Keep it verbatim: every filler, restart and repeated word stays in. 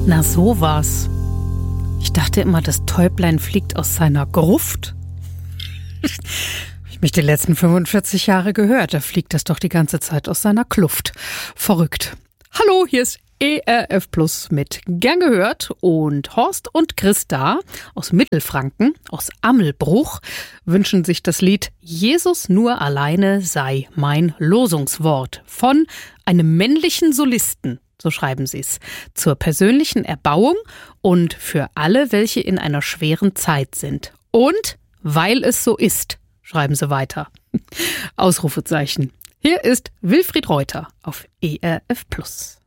Na sowas. Ich dachte immer, das Täublein fliegt aus seiner Gruft. Hab ich mich die letzten fünfundvierzig Jahre gehört. Da fliegt das doch die ganze Zeit aus seiner Kluft. Verrückt. Hallo, hier ist E R F Plus mit Gern gehört und Horst und Christa aus Mittelfranken, aus Ammelbruch, wünschen sich das Lied Jesus nur alleine sei mein Losungswort von einem männlichen Solisten, so schreiben sie es, zur persönlichen Erbauung und für alle, welche in einer schweren Zeit sind. Und weil es so ist, schreiben sie weiter. Ausrufezeichen. Hier ist Wilfried Reuter auf E R F Plus.